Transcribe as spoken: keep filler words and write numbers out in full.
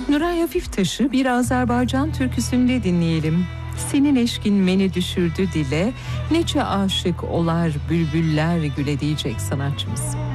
Nuray Hafiftaş'ı bir Azerbaycan türküsünde dinleyelim. Senin eşkin beni düşürdü dile, nece aşık olar bülbüller güle diyecek sanatçımız.